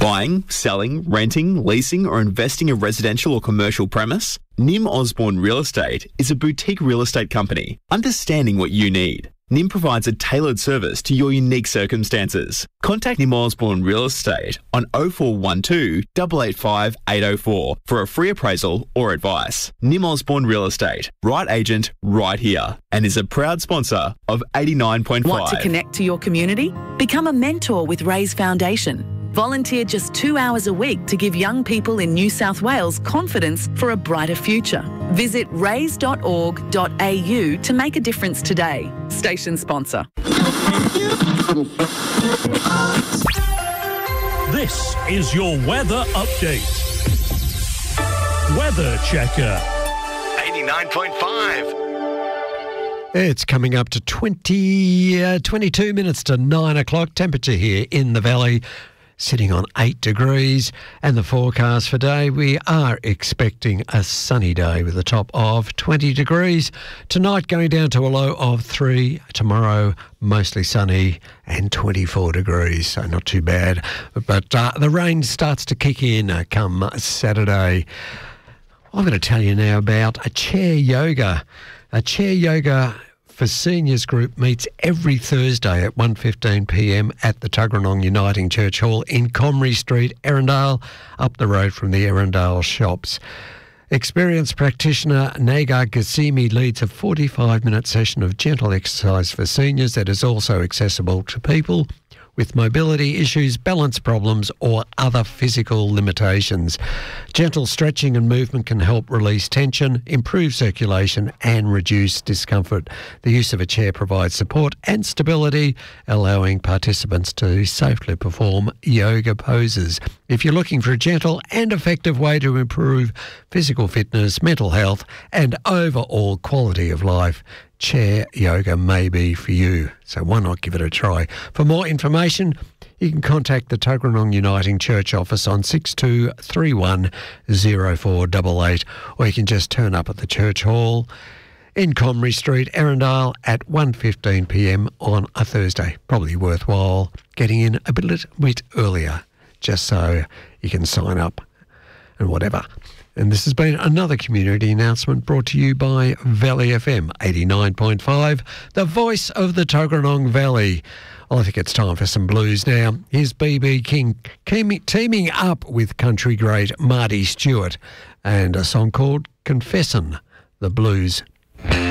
Buying, selling, renting, leasing or investing a residential or commercial premise? Nim Osborne Real Estate is a boutique real estate company, understanding what you need. Nim provides a tailored service to your unique circumstances. Contact Nim Osborne Real Estate on 0412 885 804 for a free appraisal or advice. Nim Osborne Real Estate, right agent, right here, and is a proud sponsor of 89.5. Want to connect to your community? Become a mentor with Raise Foundation. Volunteer just 2 hours a week to give young people in New South Wales confidence for a brighter future. Visit raise.org.au to make a difference today. Station sponsor. This is your weather update. Weather Checker. 89.5. It's coming up to 22 minutes to 9 o'clock. Temperature here in the valley sitting on 8 degrees. And the forecast for today, we are expecting a sunny day with a top of 20 degrees. Tonight going down to a low of 3. Tomorrow mostly sunny and 24 degrees, so not too bad. But the rain starts to kick in come Saturday. I'm going to tell you now about a chair yoga. A chair yoga for seniors group meets every Thursday at 1:15pm at the Tuggeranong Uniting Church Hall in Comrie Street, Erindale, up the road from the Erindale shops. Experienced practitioner Nagar Gassimi leads a 45-minute session of gentle exercise for seniors that is also accessible to people with mobility issues, balance problems or other physical limitations. Gentle stretching and movement can help release tension, improve circulation and reduce discomfort. The use of a chair provides support and stability, allowing participants to safely perform yoga poses. If you're looking for a gentle and effective way to improve physical fitness, mental health and overall quality of life, chair yoga may be for you, so why not give it a try? For more information, you can contact the Tuggeranong Uniting Church office on 6231 0488, or you can just turn up at the Church Hall in Comrie Street, Erindale at 1:15pm on a Thursday. Probably worthwhile getting in a bit earlier, just so you can sign up and whatever. And this has been another community announcement brought to you by Valley FM 89.5, the voice of the Tuggeranong Valley. Well, I think it's time for some blues now. Here's B.B. King teaming up with country great Marty Stewart and a song called Confessin' the Blues.